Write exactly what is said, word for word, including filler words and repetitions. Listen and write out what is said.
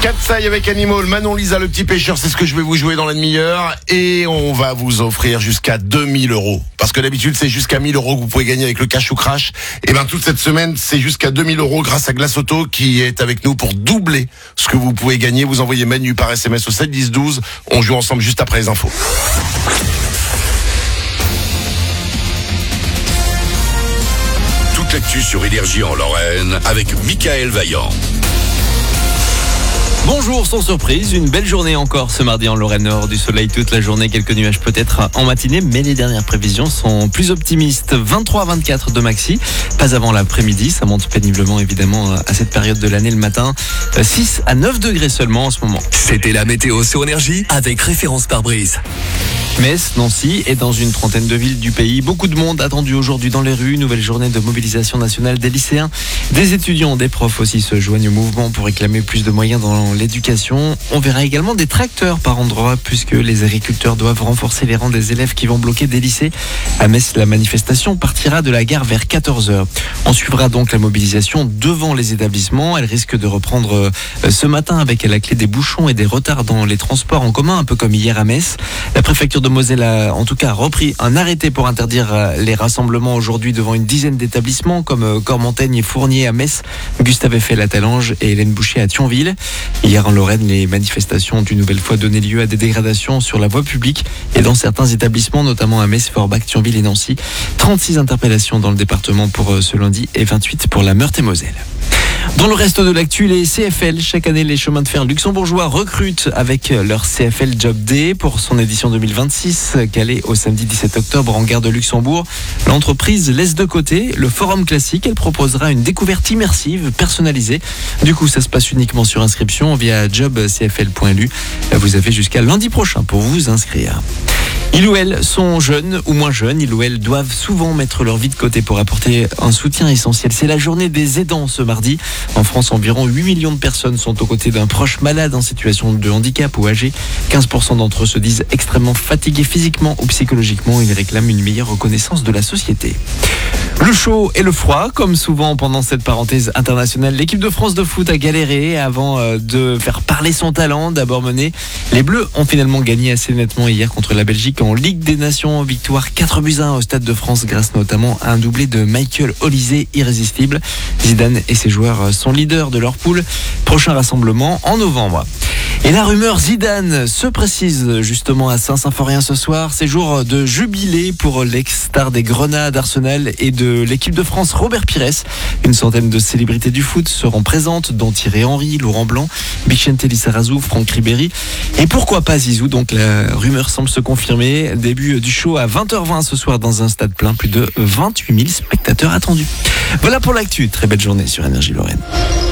Katsai avec Animal, Manon Lisa le petit pêcheur, c'est ce que je vais vous jouer dans la demi-heure. Et on va vous offrir jusqu'à deux mille euros. Parce que d'habitude, c'est jusqu'à mille euros que vous pouvez gagner avec le cash ou crash. Et ben toute cette semaine, c'est jusqu'à deux mille euros grâce à Glace Auto qui est avec nous pour doubler ce que vous pouvez gagner. Vous envoyez Manu par S M S au sept dix douze. On joue ensemble juste après les infos. Toute l'actu sur Énergie en Lorraine avec Michael Vaillant. Bonjour, sans surprise, une belle journée encore ce mardi en Lorraine Nord, du soleil toute la journée, quelques nuages peut-être en matinée, mais les dernières prévisions sont plus optimistes. vingt-trois à vingt-quatre de maxi, pas avant l'après-midi, ça monte péniblement évidemment à cette période de l'année le matin, six à neuf degrés seulement en ce moment. C'était la météo sur Énergie avec référence pare-brise. Metz, Nancy et dans une trentaine de villes du pays. Beaucoup de monde attendu aujourd'hui dans les rues. Nouvelle journée de mobilisation nationale des lycéens. Des étudiants, des profs aussi se joignent au mouvement pour réclamer plus de moyens dans l'éducation. On verra également des tracteurs par endroits puisque les agriculteurs doivent renforcer les rangs des élèves qui vont bloquer des lycées. À Metz, la manifestation partira de la gare vers quatorze heures. On suivra donc la mobilisation devant les établissements. Elle risque de reprendre ce matin avec à la clé des bouchons et des retards dans les transports en commun, un peu comme hier à Metz. La préfecture de Moselle a en tout cas repris un arrêté pour interdire les rassemblements aujourd'hui devant une dizaine d'établissements comme Cormontaigne et Fournier à Metz, Gustave Eiffel à Talange et Hélène Boucher à Thionville. Hier en Lorraine, les manifestations ont une nouvelle fois donné lieu à des dégradations sur la voie publique et dans certains établissements, notamment à Metz, Forbach, Thionville et Nancy. trente-six interpellations dans le département pour ce lundi et vingt-huit pour la Meurthe-et-Moselle. Dans le reste de l'actu, les C F L, chaque année les chemins de fer luxembourgeois recrutent avec leur C F L Job Day pour son édition deux mille vingt-six, calée au samedi dix-sept octobre en gare de Luxembourg. L'entreprise laisse de côté le forum classique, elle proposera une découverte immersive, personnalisée. Du coup, ça se passe uniquement sur inscription via job c f l point l u. Vous avez jusqu'à lundi prochain pour vous inscrire. Ils ou elles sont jeunes ou moins jeunes, ils ou elles doivent souvent mettre leur vie de côté pour apporter un soutien essentiel. C'est la journée des aidants ce mardi. En France, environ huit millions de personnes sont aux côtés d'un proche malade en situation de handicap ou âgé. quinze pour cent d'entre eux se disent extrêmement fatigués physiquement ou psychologiquement. Ils réclament une meilleure reconnaissance de la société. Le chaud et le froid, comme souvent pendant cette parenthèse internationale, l'équipe de France de foot a galéré avant de faire parler son talent. D'abord mené, les Bleus ont finalement gagné assez nettement hier contre la Belgique en Ligue des Nations. Victoire quatre buts à un au Stade de France grâce notamment à un doublé de Michael Olysée irrésistible. Zidane et ses joueurs sont leaders de leur poule. Prochain rassemblement en novembre. Et la rumeur Zidane se précise justement à Saint-Symphorien ce soir. C'est jour de jubilé pour l'ex-star des Grenades, Arsenal et de l'équipe de France Robert Pires. Une centaine de célébrités du foot seront présentes, dont Thierry Henry, Laurent Blanc, Bicente Lizarazu, Franck Ribéry. Et pourquoi pas Zizou? Donc la rumeur semble se confirmer. Début du show à vingt heures vingt ce soir dans un stade plein. Plus de vingt-huit mille spectateurs attendus. Voilà pour l'actu. Très belle journée sur Énergie Lorraine.